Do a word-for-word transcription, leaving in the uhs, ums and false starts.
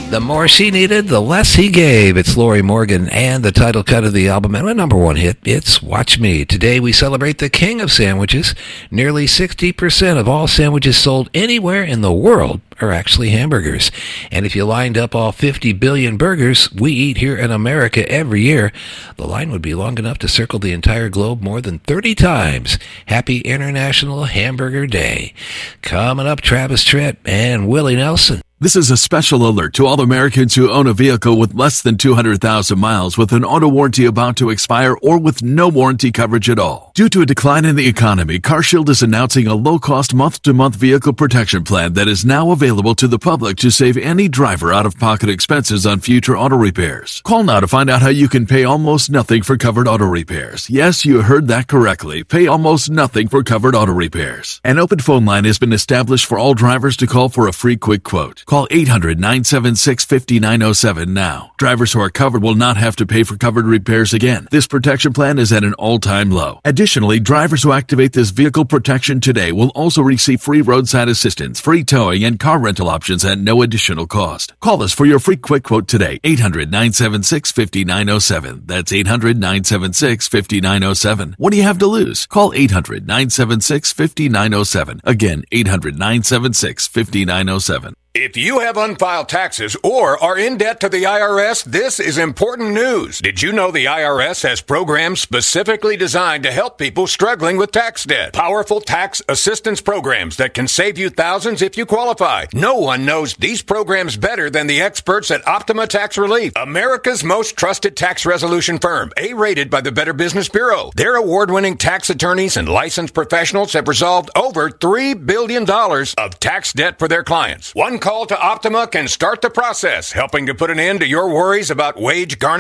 The more she needed, the less he gave. It's Lori Morgan and the title cut of the album and a number one hit. It's Watch Me. Today we celebrate the king of sandwiches. Nearly sixty percent of all sandwiches sold anywhere in the world are actually hamburgers. And if you lined up all fifty billion burgers we eat here in America every year, the line would be long enough to circle the entire globe more than thirty times. Happy International Hamburger Day. Coming up, Travis Tritt and Willie Nelson. This is a special alert to all Americans who own a vehicle with less than two hundred thousand miles with an auto warranty about to expire or with no warranty coverage at all. Due to a decline in the economy, CarShield is announcing a low-cost month-to-month vehicle protection plan that is now available to the public to save any driver out-of-pocket expenses on future auto repairs. Call now to find out how you can pay almost nothing for covered auto repairs. Yes, you heard that correctly. Pay almost nothing for covered auto repairs. An open phone line has been established for all drivers to call for a free quick quote. Call eight hundred, nine seven six, five nine zero seven now. Drivers who are covered will not have to pay for covered repairs again. This protection plan is at an all-time low. Additionally, drivers who activate this vehicle protection today will also receive free roadside assistance, free towing, and car rental options at no additional cost. Call us for your free quick quote today. eight hundred, nine seven six, five nine zero seven. That's eight hundred, nine seven six, five nine zero seven. What do you have to lose? Call eight hundred, nine seven six, five nine zero seven. Again, eight hundred, nine seven six, five nine zero seven. If you have unfiled taxes or are in debt to the I R S, this is important news. Did you know the I R S has programs specifically designed to help people struggling with tax debt? Powerful tax assistance programs that can save you thousands if you qualify. No one knows these programs better than the experts at Optima Tax Relief, America's most trusted tax resolution firm, A-rated by the Better Business Bureau. Their award-winning tax attorneys and licensed professionals have resolved over three billion dollars of tax debt for their clients. One call to Optima can start the process, helping to put an end to your worries about wage garnishment